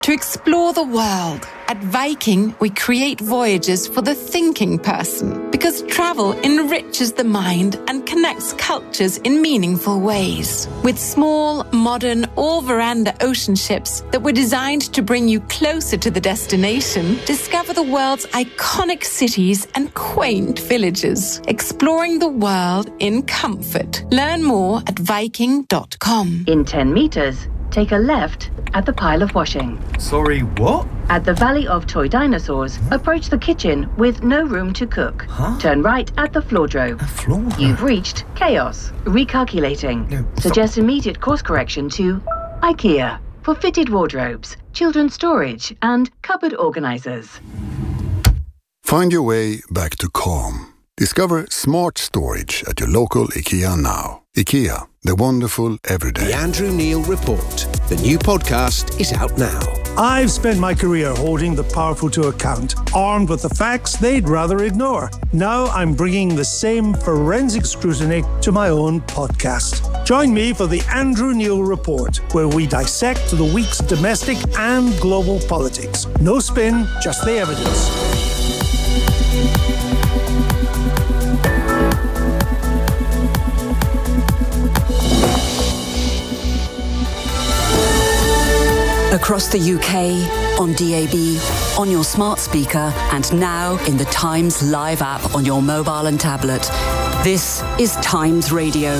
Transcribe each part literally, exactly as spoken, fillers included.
To explore the world. At Viking, we create voyages for the thinking person because travel enriches the mind and connects cultures in meaningful ways. With small, modern, all-veranda ocean ships that were designed to bring you closer to the destination, discover the world's iconic cities and quaint villages, exploring the world in comfort. Learn more at viking dot com. In ten meters, take a left at the pile of washing. Sorry, what? At the Valley of Toy Dinosaurs, approach the kitchen with no room to cook. Huh? Turn right at the floordrove. A floor? You've reached chaos. Recalculating. No, stop. Suggest immediate course correction to IKEA for fitted wardrobes, children's storage, and cupboard organizers. Find your way back to calm. Discover smart storage at your local IKEA now. IKEA, the wonderful everyday. The Andrew Neil Report. The new podcast is out now. I've spent my career holding the powerful to account, armed with the facts they'd rather ignore. Now I'm bringing the same forensic scrutiny to my own podcast. Join me for the Andrew Neil Report, where we dissect the week's domestic and global politics. No spin, just the evidence. Across the U K, on D A B, on your smart speaker, and now in the Times Live app on your mobile and tablet. This is Times Radio.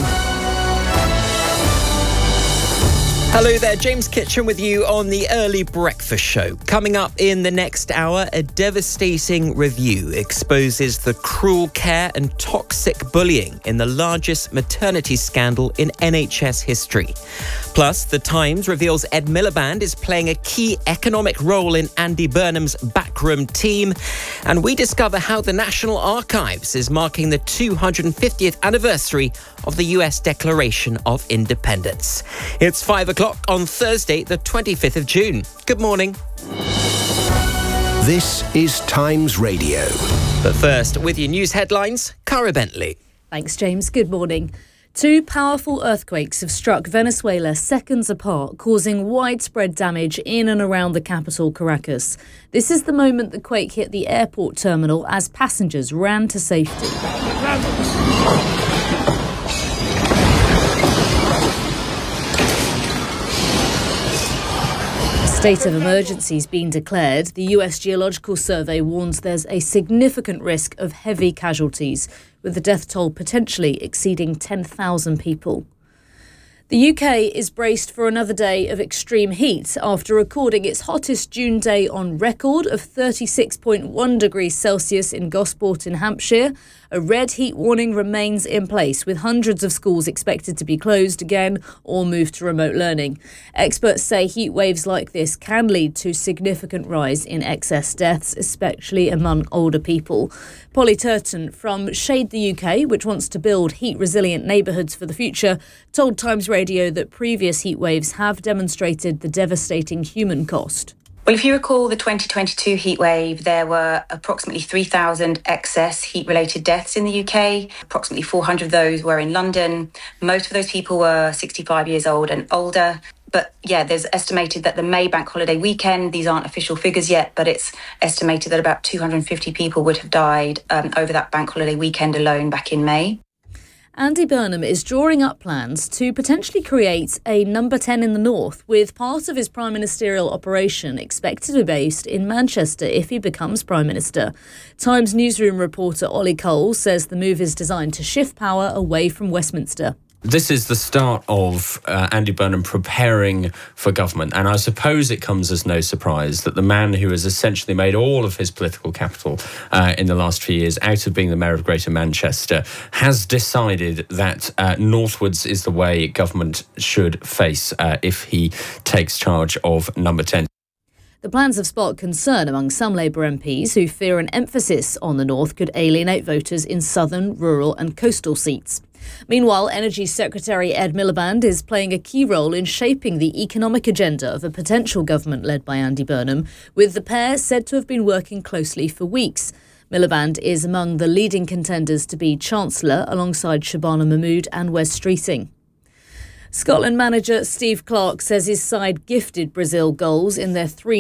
Hello there, James Kitchen with you on the Early Breakfast Show. Coming up in the next hour, a devastating review exposes the cruel care and toxic bullying in the largest maternity scandal in N H S history. Plus, The Times reveals Ed Miliband is playing a key economic role in Andy Burnham's backroom team. And we discover how the National Archives is marking the two hundred fiftieth anniversary of the U S Declaration of Independence. It's five o'clock on Thursday, the twenty-fifth of June. Good morning. This is Times Radio. But first, with your news headlines, Cara Bentley. Thanks, James. Good morning. Two powerful earthquakes have struck Venezuela seconds apart, causing widespread damage in and around the capital, Caracas. This is the moment the quake hit the airport terminal as passengers ran to safety. State of emergency has been declared. The U S Geological Survey warns there's a significant risk of heavy casualties, with the death toll potentially exceeding ten thousand people. The U K is braced for another day of extreme heat after recording its hottest June day on record of thirty-six point one degrees Celsius in Gosport in Hampshire. A red heat warning remains in place, with hundreds of schools expected to be closed again or moved to remote learning. Experts say heat waves like this can lead to significant rise in excess deaths, especially among older people. Polly Turton from Shade the U K, which wants to build heat-resilient neighbourhoods for the future, told Times Radio that previous heat waves have demonstrated the devastating human cost. Well, if you recall the twenty twenty-two heatwave, there were approximately three thousand excess heat-related deaths in the U K. Approximately four hundred of those were in London. Most of those people were sixty-five years old and older. But yeah, there's estimated that the May bank holiday weekend, these aren't official figures yet, but it's estimated that about two hundred fifty people would have died um, over that bank holiday weekend alone back in May. Andy Burnham is drawing up plans to potentially create a number ten in the north, with part of his prime ministerial operation expected to be based in Manchester if he becomes Prime Minister. Times newsroom reporter Ollie Cole says the move is designed to shift power away from Westminster. This is the start of uh, Andy Burnham preparing for government, and I suppose it comes as no surprise that the man who has essentially made all of his political capital uh, in the last few years out of being the Mayor of Greater Manchester has decided that uh, northwards is the way government should face uh, if he takes charge of number ten. The plans have sparked concern among some Labour M Ps who fear an emphasis on the north could alienate voters in southern, rural and coastal seats. Meanwhile, Energy Secretary Ed Miliband is playing a key role in shaping the economic agenda of a potential government led by Andy Burnham, with the pair said to have been working closely for weeks. Miliband is among the leading contenders to be Chancellor alongside Shabana Mahmood and Wes Streeting. Scotland manager Steve Clarke says his side gifted Brazil goals in their three